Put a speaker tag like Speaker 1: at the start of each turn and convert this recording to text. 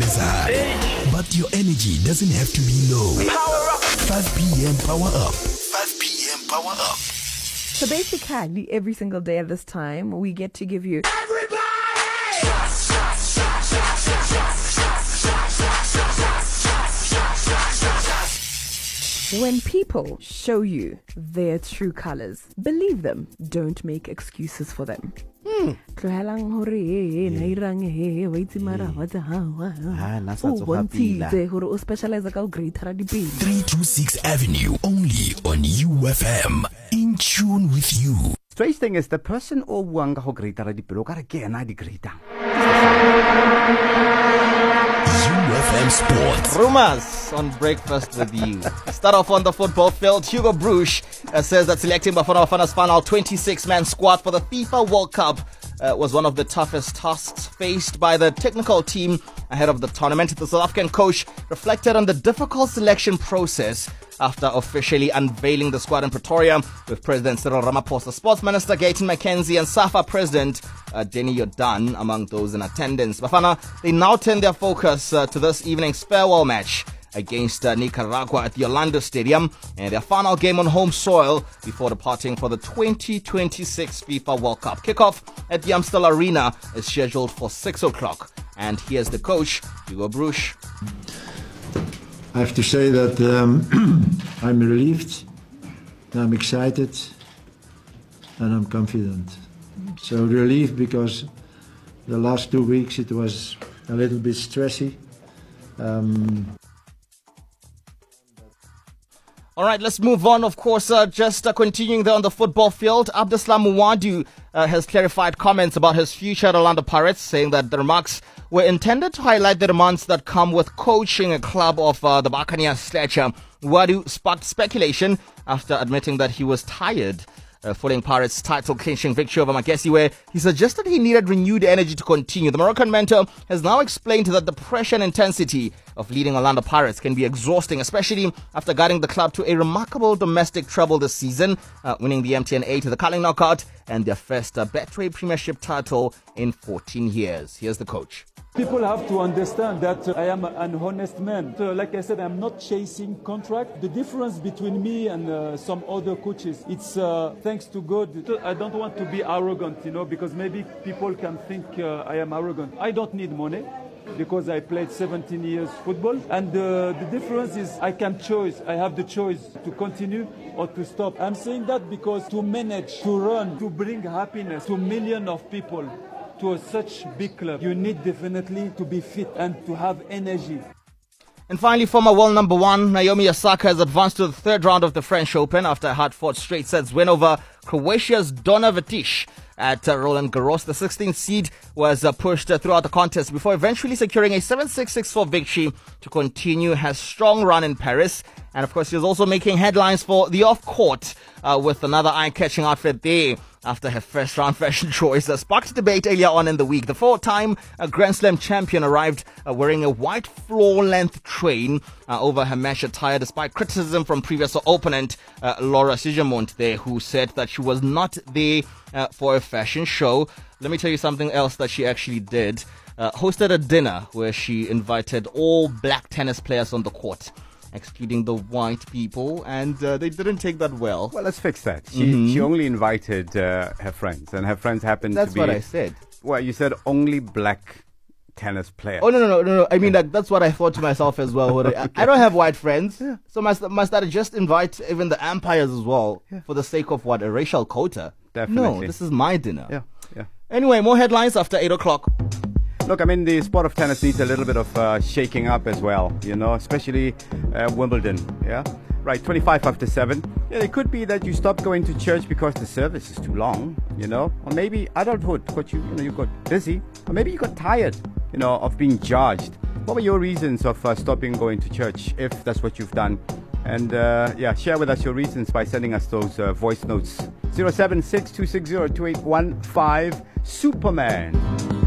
Speaker 1: is high, but your energy doesn't have to be low. Power up. 5 p.m. Power Up. 5 p.m. Power Up.
Speaker 2: So basically, every single day at this time, we get to give you when people show you their true colors, believe them. Don't make excuses for them. Specialize
Speaker 1: 326 Avenue, only on UFM. In tune with you.
Speaker 3: Strange thing is the person o buang ka go greater di pelo ka re ke ena di greater.
Speaker 1: UFM Sports.
Speaker 4: Rumors on Breakfast with You. Start off on the football field. Hugo Broos says that selecting Bafana Bafana's final 26-man squad for the FIFA World Cup was one of the toughest tasks faced by the technical team ahead of the tournament. The South African coach reflected on the difficult selection process after officially unveiling the squad in Pretoria with President Cyril Ramaphosa, Sports Minister Gayton McKenzie and SAFA President Denny Jordan among those in attendance. Bafana, they now turn their focus to this evening's farewell match against Nicaragua at the Orlando Stadium and their final game on home soil before departing for the 2026 FIFA World Cup. Kickoff at the Amstel Arena is scheduled for 6 o'clock. And here's the coach, Hugo Broos.
Speaker 5: I have to say that I'm relieved, I'm excited, and I'm confident. So relieved because the last 2 weeks it was a little bit stressy.
Speaker 4: All right, let's move on. Of course, just continuing there on the football field, Abdeslam Muwadu has clarified comments about his future at Orlando Pirates, saying that the remarks were intended to highlight the demands that come with coaching a club of the Buccaneers stature. Muwadu sparked speculation after admitting that he was tired following Pirates' title-clinching victory over Makesi, where he suggested he needed renewed energy to continue. The Moroccan mentor has now explained that the pressure and intensity of leading Orlando Pirates can be exhausting, especially after guiding the club to a remarkable domestic treble this season, winning the MTN 8 to the Carling Knockout and their first Betway Premiership title in 14 years. Here's the coach.
Speaker 6: People have to understand that I am an honest man. So, like I said, I'm not chasing contract. The difference between me and some other coaches, it's thanks to God. I don't want to be arrogant, because maybe people can think I am arrogant. I don't need money because I played 17 years football. And the difference is I can choose. I have the choice to continue or to stop. I'm saying that because to manage, to run, to bring happiness to millions of people, to such big club, you need definitely to be fit and to have energy.
Speaker 4: And finally, former world number one Naomi Osaka has advanced to the third round of the French Open after a hard-fought straight sets win over Croatia's Donna Vetic at Roland Garros. The 16th seed was pushed throughout the contest before eventually securing a 7-6, 6-4 victory to continue her strong run in Paris. And of course, she was also making headlines for the off-court with another eye-catching outfit there after her first-round fashion choice sparked debate earlier on in the week. The four-time Grand Slam champion arrived wearing a white floor-length train over her mesh attire, despite criticism from previous opponent Laura Sigemont there, who said that she was not there for a fashion show. Let me tell you something else that she actually did. Hosted a dinner where she invited all black tennis players on the court, excluding the white people, and they didn't take that well.
Speaker 3: Well, let's fix that. She only invited her friends, and her friends happened to be...
Speaker 4: That's what I said.
Speaker 3: Well, you said only black tennis players.
Speaker 4: Oh, no. I mean, that's what I thought to myself as well. I don't have white friends, so must I just invite even the umpires as well for the sake of what, a racial quota?
Speaker 3: Definitely.
Speaker 4: No, this is my dinner.
Speaker 3: Yeah.
Speaker 4: Anyway, more headlines after 8 o'clock.
Speaker 3: Look, I mean, the sport of tennis needs a little bit of shaking up as well, especially Wimbledon, yeah? Right, 25 after 7. Yeah, it could be that you stop going to church because the service is too long, Or maybe adulthood got you, you got busy. Or maybe you got tired, of being judged. What were your reasons of stopping going to church, if that's what you've done? And share with us your reasons by sending us those voice notes. 076 260 2815 Superman.